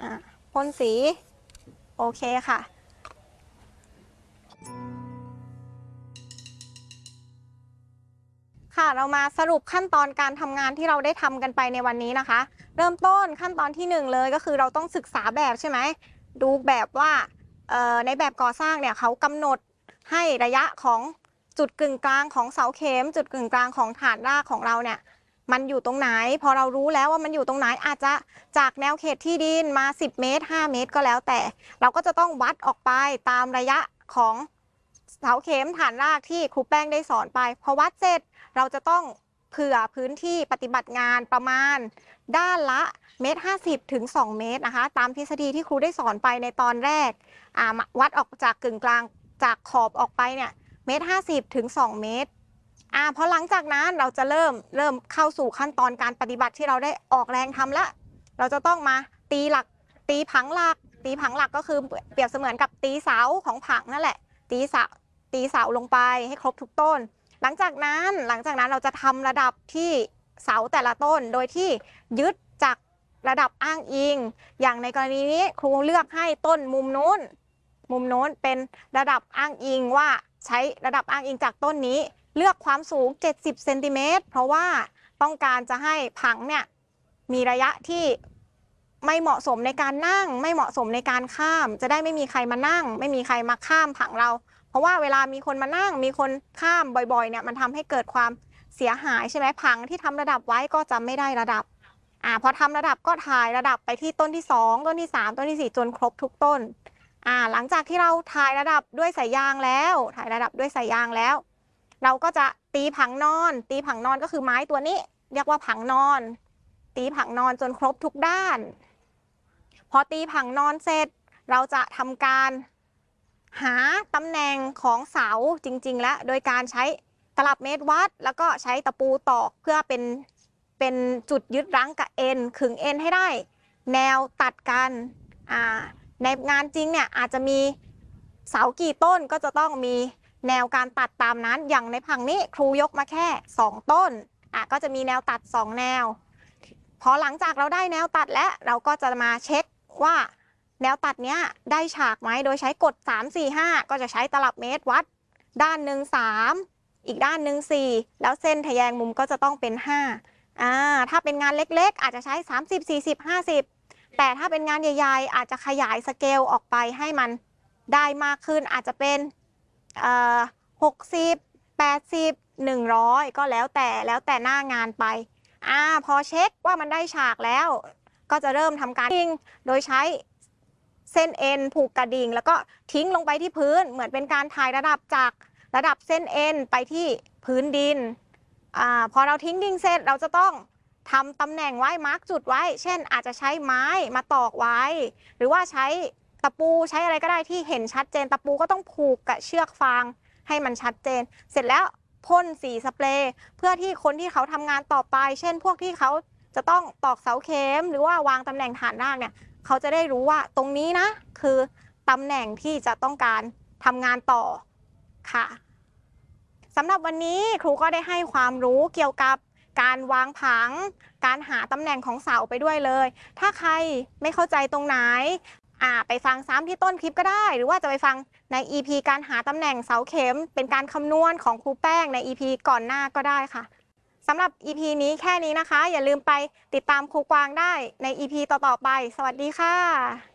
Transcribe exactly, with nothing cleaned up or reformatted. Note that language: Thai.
พ่นสีโอเคค่ะค่ะเรามาสรุปขั้นตอนการทำงานที่เราได้ทำกันไปในวันนี้นะคะเริ่มต้นขั้นตอนที่หนึ่งเลยก็คือเราต้องศึกษาแบบใช่ไหมดูแบบว่าในแบบก่อสร้างเนี่ยเขากำหนดให้ระยะของจุดกึ่งกลางของเสาเข็มจุดกึ่งกลางของฐานรากของเราเนี่ยมันอยู่ตรงไหนพอเรารู้แล้วว่ามันอยู่ตรงไหนอาจจะจากแนวเขตที่ดินมาสิบเมตรห้าเมตรก็แล้วแต่เราก็จะต้องวัดออกไปตามระยะของเสาเข็มฐานรากที่ครูแป้งได้สอนไปพอวัดเสร็จเราจะต้องเผื่อพื้นที่ปฏิบัติงานประมาณด้านละเมตรห้าสิบถึงสองเมตรนะคะตามทฤษฎีที่ครูได้สอนไปในตอนแรกวัดออกจากกึ่งกลางจากขอบออกไปเนี่ยเมตรห้าสิบถึงสองเมตรอ่าพอหลังจากนั้นเราจะเริ่มเริ่มเข้าสู่ขั้นตอนการปฏิบัติที่เราได้ออกแรงทำแล้วเราจะต้องมาตีหลักตีผังหลักตีผังหลักก็คือเปรียบเสมือนกับตีเสาของผังนั่นแหละตีเสาตีเสาลงไปให้ครบทุกต้นหลังจากนั้นหลังจากนั้นเราจะทำระดับที่เสาแต่ละต้นโดยที่ยึดจากระดับอ้างอิงอย่างในกรณีนี้ครูเลือกให้ต้นมุมโน้นมุมโน้นเป็นระดับอ้างอิงว่าใช้ระดับอ้างอิงจากต้นนี้เลือกความสูงเจ็ดสิบเซนติเมตรเพราะว่าต้องการจะให้ผังเนี่ยมีระยะที่ไม่เหมาะสมในการนั่งไม่เหมาะสมในการข้ามจะได้ไม่มีใครมานั่งไม่มีใครมาข้ามผังเราเพราะว่าเวลามีคนมานั่งมีคนข้ามบ่อยๆเนี่ยมันทำให้เกิดความเสียหายใช่ไหมผังที่ทำระดับไว้ก็จะไม่ได้ระดับอ่าพอทำระดับก็ถ่ายระดับไปที่ต้นที่สองต้นที่สามต้นที่สี่จนครบทุกต้นอ่าหลังจากที่เราถ่ายระดับด้วยสายยางแล้วถ่ายระดับด้วยสายยางแล้วเราก็จะตีผังนอนตีผังนอนก็คือไม้ตัวนี้เรียกว่าผังนอนตีผังนอนจนครบทุกด้านพอตีผังนอนเสร็จเราจะทำการหาตำแหน่งของเสาจริงๆแล้วโดยการใช้ตลับเมตรวัดแล้วก็ใช้ตะปูตอกเพื่อเป็นเป็นจุดยึดรั้งกับเอ็นขึงเอ็นให้ได้แนวตัดกันอ่าในงานจริงเนี่ยอาจจะมีเสากี่ต้นก็จะต้องมีแนวการตัดตามนั้นอย่างในผังนี้ครูยกมาแค่สองต้นอ่ะก็จะมีแนวตัดสองแนวพอหลังจากเราได้แนวตัดแล้วเราก็จะมาเช็คว่าแนวตัดเนี้ยได้ฉากไหมโดยใช้กฎสาม สี่ ห้าก็จะใช้ตลับเมตรวัดด้านหนึ่งสามอีกด้านหนึ่งสี่แล้วเส้นทะแยงมุมก็จะต้องเป็นห้าอ่าถ้าเป็นงานเล็กๆอาจจะใช้สามสิบ สี่สิบ ห้าสิบแต่ถ้าเป็นงานใหญ่ๆอาจจะขยายสเกลออกไปให้มันได้มากขึ้นอาจจะเป็นเอ่อหกสิบ แปดสิบ หนึ่งร้อยก็แล้วแต่แล้วแต่หน้างานไปอ่าพอเช็คว่ามันได้ฉากแล้วก็จะเริ่มทำการทิ้งโดยใช้เส้นเอ็นผูกกระดิ่งแล้วก็ทิ้งลงไปที่พื้นเหมือนเป็นการถ่ายระดับจากระดับเส้นเอ็นไปที่พื้นดินอ่าพอเราทิ้งดิ่งเสร็จเราจะต้องทำตำแหน่งไว้มาร์กจุดไว้เช่นอาจจะใช้ไม้มาตอกไว้หรือว่าใช้ตะปูใช้อะไรก็ได้ที่เห็นชัดเจนตะปูก็ต้องผูกกับเชือกฟางให้มันชัดเจนเสร็จแล้วพ่นสีสเปรย์เพื่อที่คนที่เขาทำงานต่อไปเช่นพวกที่เขาจะต้องตอกเสาเข็มหรือว่าวางตำแหน่งฐานรากเนี่ยเขาจะได้รู้ว่าตรงนี้นะคือตำแหน่งที่จะต้องการทำงานต่อค่ะสำหรับวันนี้ครูก็ได้ให้ความรู้เกี่ยวกับการวางผังการหาตำแหน่งของเสาไปด้วยเลยถ้าใครไม่เข้าใจตรงไหนอ่าไปฟังซ้ำที่ต้นคลิปก็ได้หรือว่าจะไปฟังใน อี พี การหาตำแหน่งเสาเข็มเป็นการคำนวณของครูแป้งใน อี พี ก่อนหน้าก็ได้ค่ะสำหรับ อี พี นี้แค่นี้นะคะอย่าลืมไปติดตามครูกวางได้ใน อี พี ต่อๆไปสวัสดีค่ะ